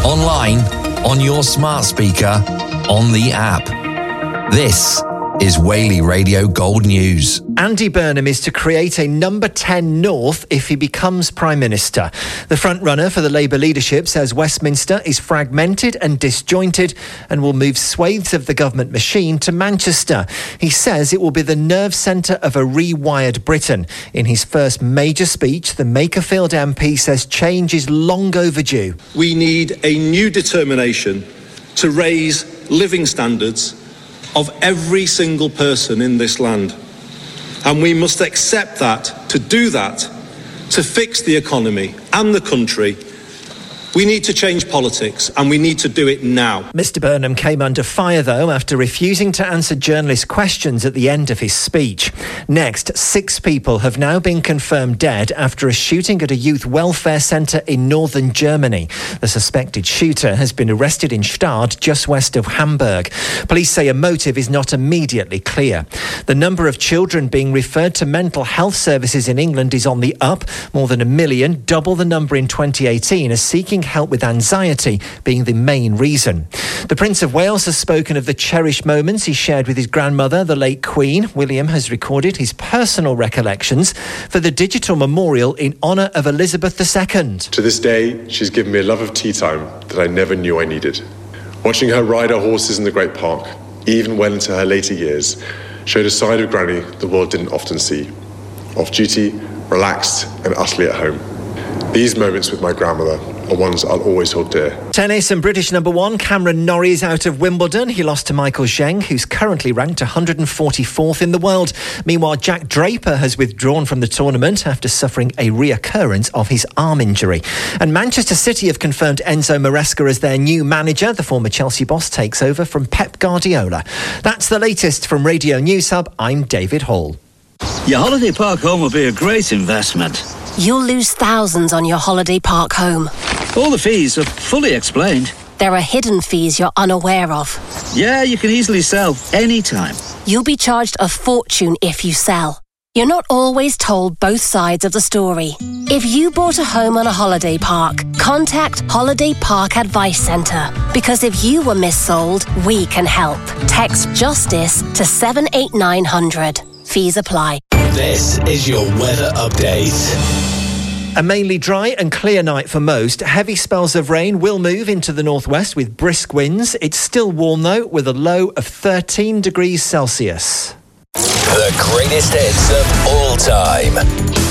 online, on your smart speaker, on the app. This is Whaley Radio Gold News. Andy Burnham is to create a number 10 North if he becomes Prime Minister. The frontrunner for the Labour leadership says Westminster is fragmented and disjointed and will move swathes of the government machine to Manchester. He says it will be the nerve centre of a rewired Britain. In his first major speech, the Makerfield MP says change is long overdue. We need a new determination to raise living standards of every single person in this land. And we must accept that, to do that, to fix the economy and the country, we need to change politics, and we need to do it now. Mr Burnham came under fire, though, after refusing to answer journalists' questions at the end of his speech. Next, 6 people have now been confirmed dead after a shooting at a youth welfare centre in northern Germany. The suspected shooter has been arrested in Stade, just west of Hamburg. Police say a motive is not immediately clear. The number of children being referred to mental health services in England is on the up. More than 1 million, double the number in 2018, are seeking help with anxiety being the main reason. The Prince of Wales has spoken of the cherished moments he shared with his grandmother, the late Queen. William has recorded his personal recollections for the digital memorial in honour of Elizabeth II. To this day, she's given me a love of tea time that I never knew I needed. Watching her ride our horses in the Great Park, even well into her later years, showed a side of Granny the world didn't often see. Off duty, relaxed and utterly at home. These moments with my grandmother are ones I'll always hold dear. Tennis and British number 1 Cameron Norrie is out of Wimbledon. He lost to Michael Zheng, who's currently ranked 144th in the world. Meanwhile, Jack Draper has withdrawn from the tournament after suffering a reoccurrence of his arm injury. And Manchester City have confirmed Enzo Maresca as their new manager. The former Chelsea boss takes over from Pep Guardiola. That's the latest from Radio News Hub. I'm David Hall. Your holiday park home will be a great investment. You'll lose thousands on your holiday park home. All the fees are fully explained. There are hidden fees you're unaware of. Yeah, you can easily sell anytime. You'll be charged a fortune if you sell. You're not always told both sides of the story. If you bought a home on a holiday park, contact Holiday Park Advice Centre. Because if you were missold, we can help. Text JUSTICE to 78900. Fees apply. This is your weather update. A mainly dry and clear night for most. Heavy spells of rain will move into the northwest with brisk winds. It's still warm, though, with a low of 13 degrees Celsius. The greatest hits of all time.